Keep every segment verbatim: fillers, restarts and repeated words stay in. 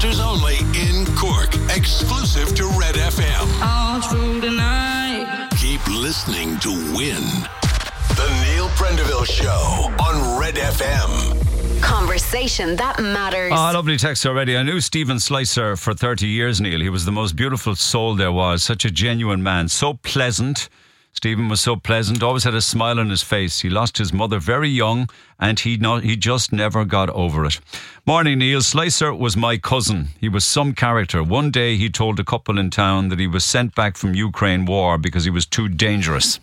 Listeners only in Cork. Exclusive to Red F M. All through the night. Keep listening to win. The Neil Prendeville Show on Red F M. Conversation that matters. Ah, lovely text already. I knew Stephen Slicer for thirty years, Neil. He was the most beautiful soul there was. Such a genuine man. So pleasant. Stephen was so pleasant. Always had a smile on his face. He lost his mother very young and he not, he just never got over it. Morning, Neil. Slicer was my cousin. He was some character. One day he told a couple in town that he was sent back from Ukraine war because he was too dangerous.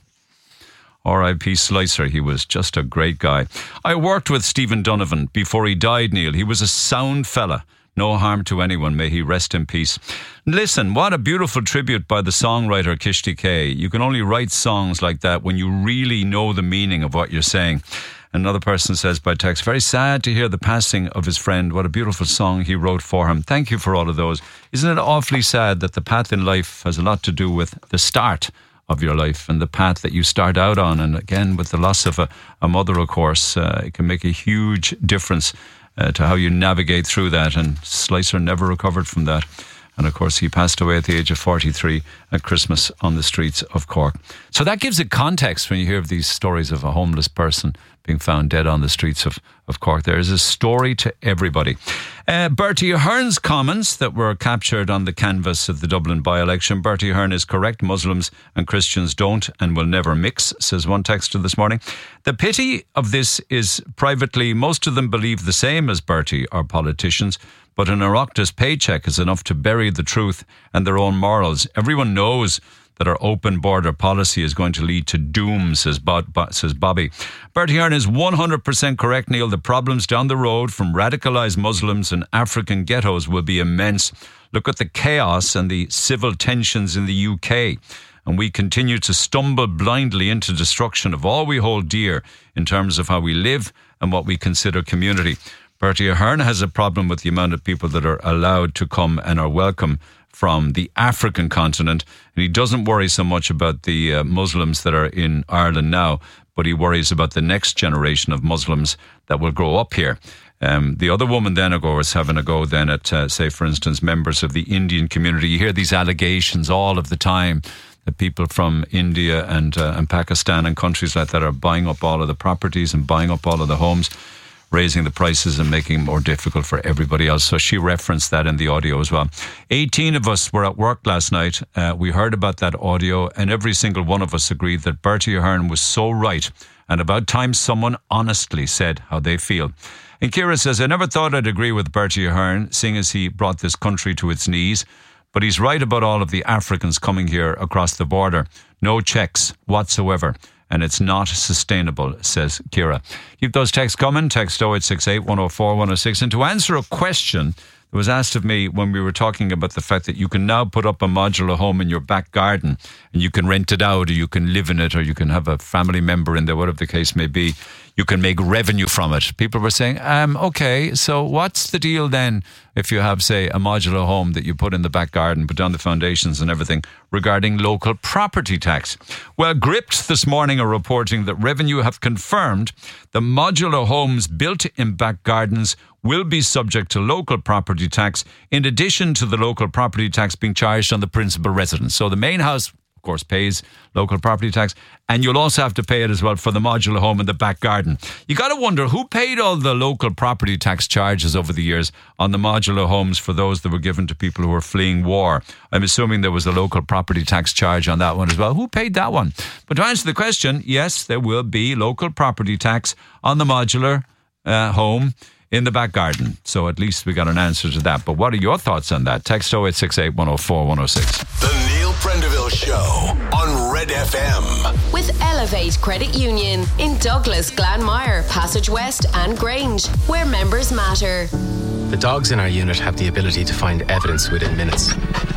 R I P Slicer, he was just a great guy. I worked with Stephen Donovan before he died, Neil. He was a sound fella. No harm to anyone. May he rest in peace. Listen, what a beautiful tribute by the songwriter Kishti K. You can only write songs like that when you really know the meaning of what you're saying. Another person says by text, very sad to hear the passing of his friend. What a beautiful song he wrote for him. Thank you for all of those. Isn't it awfully sad that the path in life has a lot to do with the start of your life and the path that you start out on? And again, with the loss of a, a mother, of course, uh, it can make a huge difference uh, to how you navigate through that. And Slicer never recovered from that. And of course, he passed away at the age of forty-three at Christmas on the streets of Cork. So that gives it context when you hear of these stories of a homeless person being found dead on the streets of, of Cork. There is a story to everybody. Uh, Bertie Ahern's comments that were captured on the canvas of the Dublin by-election. Bertie Ahern is correct. Muslims and Christians don't and will never mix, says one texter this morning. The pity of this is privately, most of them believe the same as Bertie, our politicians, but an Oireachtas paycheck is enough to bury the truth and their own morals. Everyone knows that our open border policy is going to lead to doom, says, Bob, says Bobby. Bertie Ahern is one hundred percent correct, Neil. The problems down the road from radicalised Muslims and African ghettos will be immense. Look at the chaos and the civil tensions in the U K. And we continue to stumble blindly into destruction of all we hold dear in terms of how we live and what we consider community. Bertie Ahern has a problem with the amount of people that are allowed to come and are welcome from the African continent, and he doesn't worry so much about the uh, Muslims that are in Ireland now, but he worries about the next generation of Muslims that will grow up here. Um, the other woman then, of course, having a go then at, uh, say, for instance, members of the Indian community. You hear these allegations all of the time that people from India and, uh, and Pakistan and countries like that are buying up all of the properties and buying up all of the homes, raising the prices and making it more difficult for everybody else. So she referenced that in the audio as well. eighteen of us were at work last night. Uh, we heard about that audio and every single one of us agreed that Bertie Ahern was so right and about time someone honestly said how they feel. And Ciara says, I never thought I'd agree with Bertie Ahern, seeing as he brought this country to its knees. But he's right about all of the Africans coming here across the border. No checks whatsoever. And it's not sustainable, says Ciara. Keep those texts coming. Text oh eight six eight, one oh four, one oh six. And to answer a question that was asked of me when we were talking about the fact that you can now put up a modular home in your back garden and you can rent it out or you can live in it or you can have a family member in there, whatever the case may be. You can make revenue from it. People were saying, um, okay, so what's the deal then if you have, say, a modular home that you put in the back garden, put down the foundations and everything regarding local property tax? Well, Gript this morning are reporting that Revenue have confirmed that modular homes built in back gardens will be subject to local property tax in addition to the local property tax being charged on the principal residence. So the main house, of course, pays local property tax, and you'll also have to pay it as well for the modular home in the back garden. You got to wonder who paid all the local property tax charges over the years on the modular homes for those that were given to people who were fleeing war. I'm assuming there was a local property tax charge on that one as well. Who paid that one? But to answer the question, yes, there will be local property tax on the modular uh, home in the back garden. So at least we got an answer to that. But what are your thoughts on that? Text oh eight six eight, one oh four, one oh six. The Neil Prendeville Show on Red F M. With Elevate Credit Union in Douglas, Glanmire, Passage West and Grange, where members matter. The dogs in our unit have the ability to find evidence within minutes.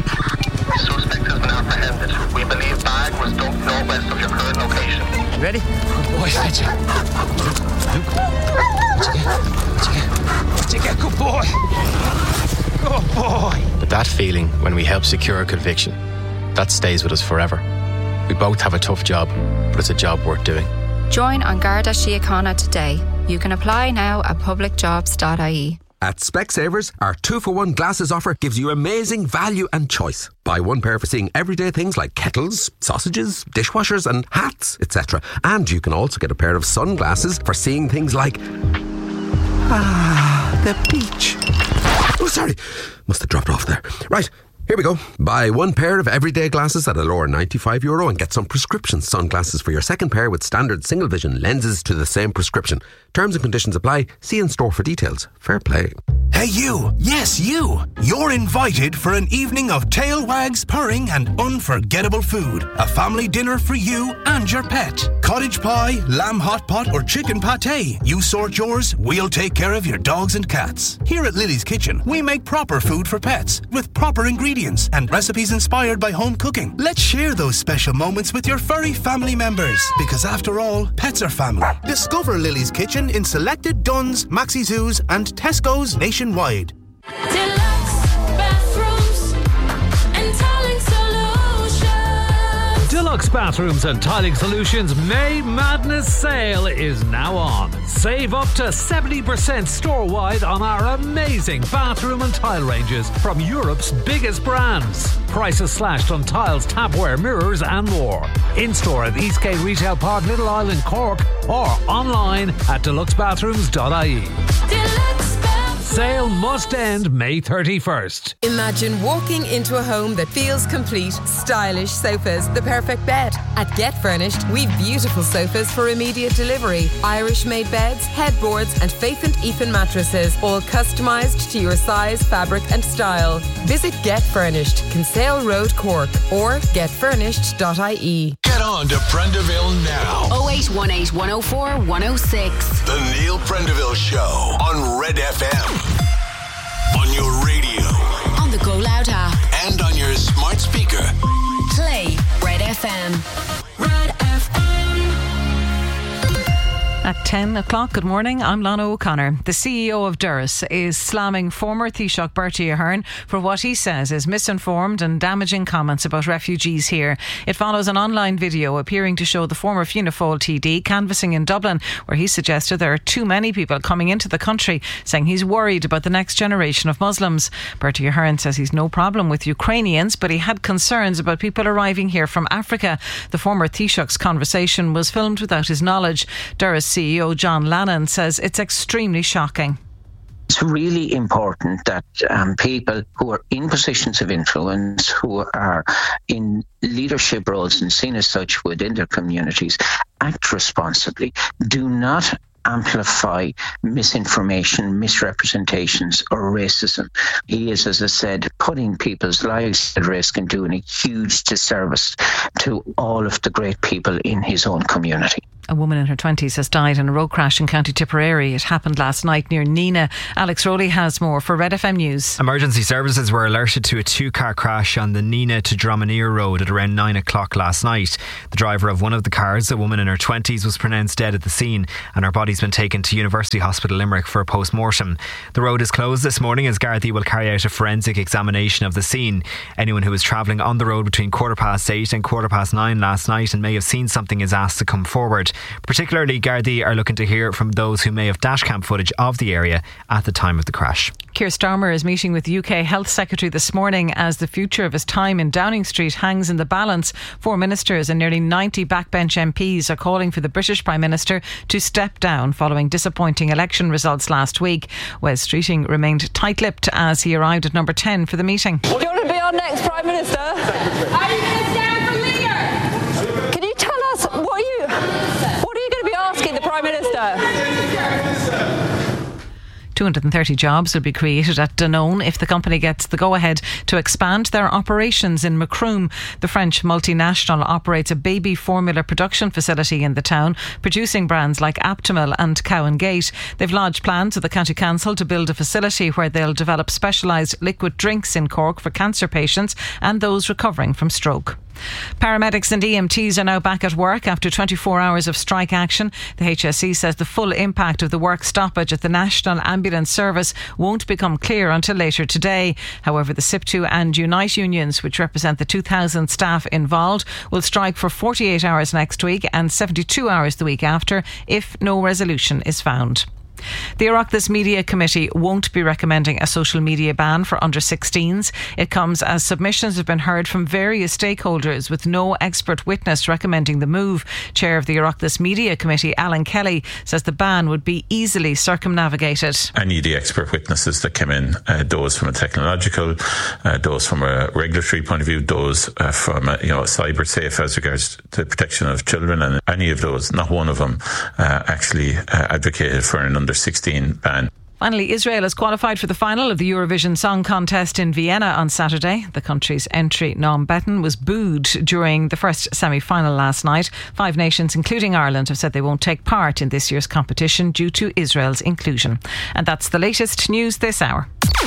The suspect has been apprehended. We believe bag was dumped northwest of your current location. You ready? Good boy, fetch it. Luke, what'd you get? What'd you get? What'd you get? Good boy. Good boy. But that feeling when we help secure a conviction, that stays with us forever. We both have a tough job, but it's a job worth doing. Join An Garda Síochána today. You can apply now at public jobs dot I E. At Specsavers, our two-for-one glasses offer gives you amazing value and choice. Buy one pair for seeing everyday things like kettles, sausages, dishwashers and hats, et cetera. And you can also get a pair of sunglasses for seeing things like... Ah, the beach. Oh, sorry. Must have dropped off there. Right. Here we go. Buy one pair of everyday glasses at a lower ninety-five euro and get some prescription sunglasses for your second pair with standard single vision lenses to the same prescription. Terms and conditions apply. See in store for details. Fair play. Hey you, yes you, you're invited for an evening of tail wags, purring and unforgettable food. A family dinner for you and your pet. Cottage pie, lamb hot pot or chicken pate. You sort yours, we'll take care of your dogs and cats. Here at Lily's Kitchen, we make proper food for pets with proper ingredients and recipes inspired by home cooking. Let's share those special moments with your furry family members, because after all, pets are family. Discover Lily's Kitchen in selected Dunnes, Maxi Zoos and Tesco's nationwide. Deluxe bathrooms and tiling solutions. Deluxe Bathrooms and Tiling Solutions May Madness Sale is now on. Save up to seventy percent store-wide on our amazing bathroom and tile ranges from Europe's biggest brands. Prices slashed on tiles, tapware, mirrors and more. In-store at Eastgate Retail Park, Little Island, Cork or online at deluxe bathrooms dot I E. Deluxe Sale must end May thirty-first. Imagine walking into a home that feels complete. Stylish sofas, the perfect bed. At Get Furnished, we've beautiful sofas for immediate delivery. Irish-made beds, headboards and Faith and Ethan mattresses, all customised to your size, fabric and style. Visit Get Furnished, Kinsale Road, Cork or get furnished dot I E. Get on to Prendeville now. oh eight one eight, one oh four, one oh six. The Neil Prendeville Show on Red F M. On your radio. On the Go Loud app. And on your smart speaker. Play Red F M. Red F M. At ten o'clock, good morning, I'm Lana O'Connor. The C E O of Durrus is slamming former Taoiseach Bertie Ahern for what he says is misinformed and damaging comments about refugees here. It follows an online video appearing to show the former Fianna Fáil T D canvassing in Dublin, where he suggested there are too many people coming into the country, saying he's worried about the next generation of Muslims. Bertie Ahern says he's no problem with Ukrainians, but he had concerns about people arriving here from Africa. The former Taoiseach's conversation was filmed without his knowledge. Durrus C E O John Lannon says it's extremely shocking. It's really important that um, people who are in positions of influence, who are in leadership roles and seen as such within their communities, act responsibly. Do not amplify misinformation, misrepresentations or racism. He is, as I said, putting people's lives at risk and doing a huge disservice to all of the great people in his own community. A woman in her twenties has died in a road crash in County Tipperary. It happened last night near Nina. Alex Rowley has more for Red F M News. Emergency services were alerted to a two-car crash on the Nina to Dromineer Road at around nine o'clock last night. The driver of one of the cars, a woman in her twenties, was pronounced dead at the scene and her body's been taken to University Hospital Limerick for a post-mortem. The road is closed this morning as Gardaí will carry out a forensic examination of the scene. Anyone who was travelling on the road between quarter past eight and quarter past nine last night and may have seen something is asked to come forward. Particularly, Gardaí are looking to hear from those who may have dashcam footage of the area at the time of the crash. Keir Starmer is meeting with the U K Health Secretary this morning as the future of his time in Downing Street hangs in the balance. Four ministers and nearly ninety backbench M Ps are calling for the British Prime Minister to step down following disappointing election results last week. Wes Streeting remained tight-lipped as he arrived at number ten for the meeting. Do you want to be our next Prime Minister? Are you going to stand for leader? Can you tell us what are you, what are you going to be asking the Prime Minister? two hundred thirty jobs will be created at Danone if the company gets the go-ahead to expand their operations in Macroom. The French multinational operates a baby formula production facility in the town, producing brands like Aptamil and Cow and Gate. They've lodged plans with the County Council to build a facility where they'll develop specialised liquid drinks in Cork for cancer patients and those recovering from stroke. Paramedics and E M Ts are now back at work after twenty-four hours of strike action. The H S E says the full impact of the work stoppage at the National Ambulance Service won't become clear until later today. However, the S I P T U and Unite unions, which represent the two thousand staff involved, will strike for forty-eight hours next week and seventy-two hours the week after if no resolution is found. The Oireachtas Media Committee won't be recommending a social media ban for under sixteens. It comes as submissions have been heard from various stakeholders with no expert witness recommending the move. Chair of the Oireachtas Media Committee, Alan Kelly, says the ban would be easily circumnavigated. Any of the expert witnesses that came in, uh, those from a technological, uh, those from a regulatory point of view, those uh, from a, you know, cyber safe as regards to the protection of children, and any of those, not one of them uh, actually uh, advocated for an under sixteen ban. Finally, Israel has qualified for the final of the Eurovision Song Contest in Vienna on Saturday. The country's entry, Nom Betten, was booed during the first semi-final last night. Five nations, including Ireland, have said they won't take part in this year's competition due to Israel's inclusion. And that's the latest news this hour.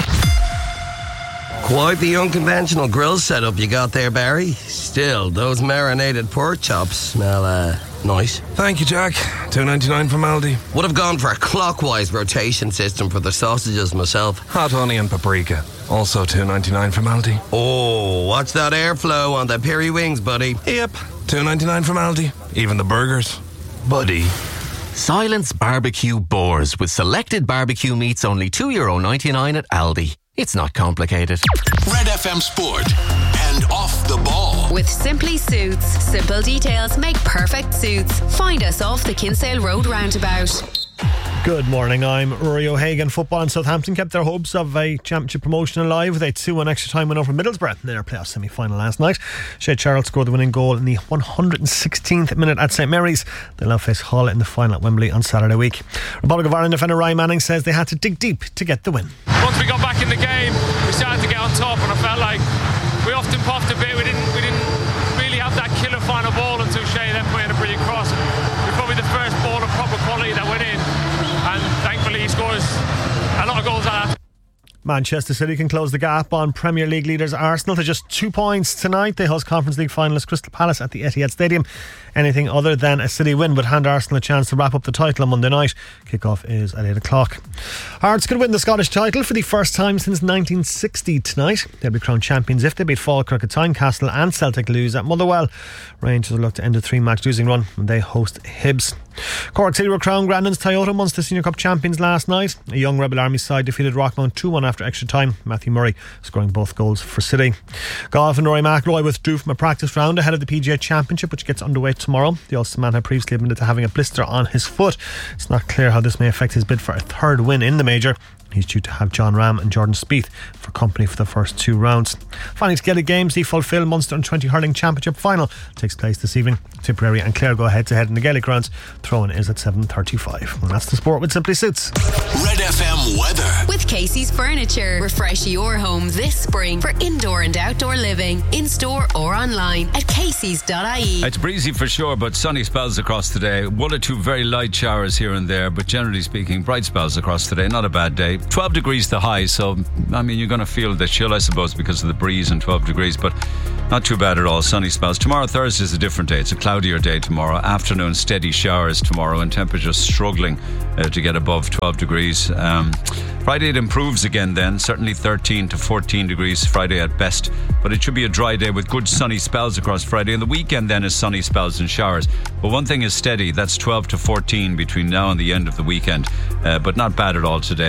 Quite the unconventional grill setup you got there, Barry. Still, those marinated pork chops smell uh, nice. Thank you, Jack. two ninety-nine from Aldi. Would have gone for a clockwise rotation system for the sausages myself. Hot honey and paprika. Also two ninety-nine from Aldi. Oh, watch that airflow on the peri wings, buddy. Yep, two ninety-nine from Aldi. Even the burgers. Buddy. Silence Barbecue Boars with selected barbecue meats only two euro ninety-nine at Aldi. It's not complicated. Red F M Sport and Off the Ball. With Simply Suits. Simple details make perfect suits. Find us off the Kinsale Road roundabout. Good morning, I'm Rory O'Hagan. Football in Southampton kept their hopes of a championship promotion alive with a two one extra time win over Middlesbrough in their playoff semi-final last night. Shea Charles scored the winning goal in the one hundred sixteenth minute at St Mary's. They'll now face Hull in the final at Wembley on Saturday week. Republic of Ireland defender Ryan Manning says they had to dig deep to get the win. Once we got back in the game, we started to get on top, and I felt like we often puffed a bit. We didn't, we didn't really have that killer final ball until Shea then put in a brilliant cross. We're probably the first ball of proper quality that went in. And thankfully he scores a lot of goals at that. Manchester City can close the gap on Premier League leaders Arsenal to just two points tonight. They host Conference League finalist Crystal Palace at the Etihad Stadium. Anything other than a City win would hand Arsenal a chance to wrap up the title on Monday night. Kick-off is at eight o'clock. Hearts could win the Scottish title for the first time since nineteen sixty tonight. They'll be crowned champions if they beat Falkirk at Tynecastle and Celtic lose at Motherwell. Rangers will look to end a three-match losing run when they host Hibs. Cork City were crowned Grandin's Toyota Munster Senior Cup champions last night. A young Rebel Army side defeated Rockmount two one after extra time. Matthew Murray scoring both goals for City. Golf and Rory McIlroy withdrew from a practice round ahead of the P G A Championship, which gets underway tomorrow. The Ulster man had previously admitted to having a blister on his foot. It's not clear how this may affect his bid for a third win in the major. He's due to have John Ram and Jordan Spieth for company for the first two rounds. Finally, to Gaelic Games, the Fulfill Munster under twenty Hurling Championship Final takes place this evening. Tipperary and Clare go head to head in the Gaelic rounds. Throw-in is at seven thirty-five. And that's the sport with Simply Suits. Red F M weather. With Casey's Furniture. Refresh your home this spring for indoor and outdoor living. In store or online at caseys dot I E. It's breezy for sure, but sunny spells across today. One or two very light showers here and there, but generally speaking, bright spells across today. Not a bad day. twelve degrees the high, so I mean you're going to feel the chill, I suppose, because of the breeze and twelve degrees, but not too bad at all. Sunny spells. Tomorrow, Thursday, is a different day. It's a cloudier day tomorrow. Afternoon, steady showers tomorrow, and temperatures struggling uh, to get above twelve degrees. Um, Friday it improves again then, certainly thirteen to fourteen degrees Friday at best, but it should be a dry day with good sunny spells across Friday, and the weekend then is sunny spells and showers. But one thing is steady, that's twelve to fourteen between now and the end of the weekend, uh, but not bad at all today.